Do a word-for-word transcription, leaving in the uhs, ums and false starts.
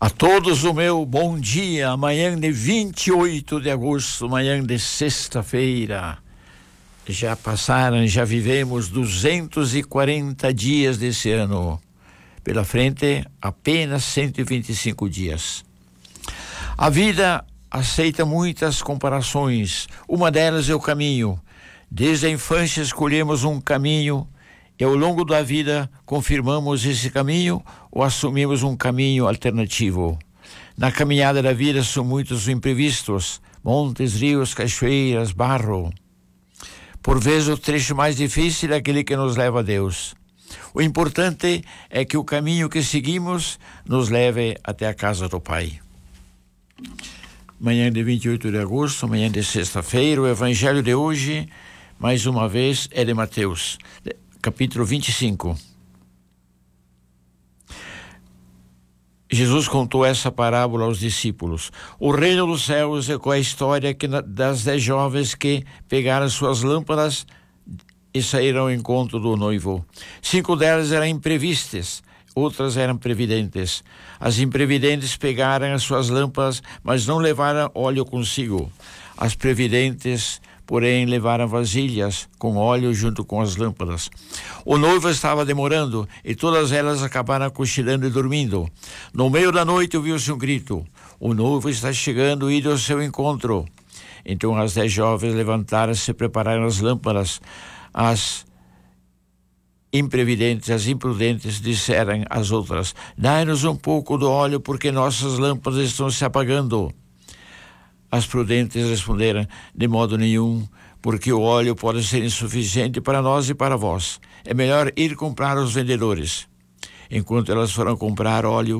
A todos o meu bom dia, amanhã de vinte e oito de agosto, manhã de sexta-feira. Já passaram, já vivemos duzentos e quarenta dias desse ano. Pela frente, apenas cento e vinte e cinco dias. A vida aceita muitas comparações. Uma delas é o caminho. Desde a infância escolhemos um caminho e ao longo da vida confirmamos esse caminho ou assumimos um caminho alternativo. Na caminhada da vida são muitos os imprevistos, montes, rios, cachoeiras, barro. Por vezes o trecho mais difícil é aquele que nos leva a Deus. O importante é que o caminho que seguimos nos leve até a casa do Pai. Manhã de vinte e oito de agosto, manhã de sexta-feira, o evangelho de hoje, mais uma vez, é de Mateus, capítulo vinte e cinco. Jesus contou essa parábola aos discípulos. O reino dos céus é com a história que, das dez jovens que pegaram suas lâmpadas e saíram ao encontro do noivo. Cinco delas eram imprevistas, outras eram previdentes. As imprevidentes pegaram as suas lâmpadas, mas não levaram óleo consigo. As previdentes, porém, levaram vasilhas com óleo junto com as lâmpadas. O noivo estava demorando e todas elas acabaram cochilando e dormindo. No meio da noite ouviu-se um grito: o noivo está chegando, ide ao seu encontro. Então as dez jovens levantaram-se e prepararam as lâmpadas. As imprevidentes, as imprudentes, disseram às outras: dai-nos um pouco do óleo, porque nossas lâmpadas estão se apagando. As prudentes responderam: de modo nenhum, porque o óleo pode ser insuficiente para nós e para vós. É melhor ir comprar aos vendedores. Enquanto elas foram comprar óleo,